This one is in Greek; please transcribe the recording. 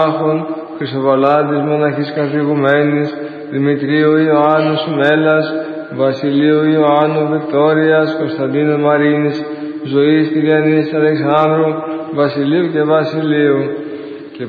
Χρυσοβαλάτης μοναχής καθηγουμένης, Δημητρίου Ιωάννου Σουμέλλας, Βασιλείου Ιωάννου Βικτόριας, Κωνσταντίνου Μαρίνης, Ζωής Κυριανής Αλεξάνδρου, Βασιλείου και Βασιλείου,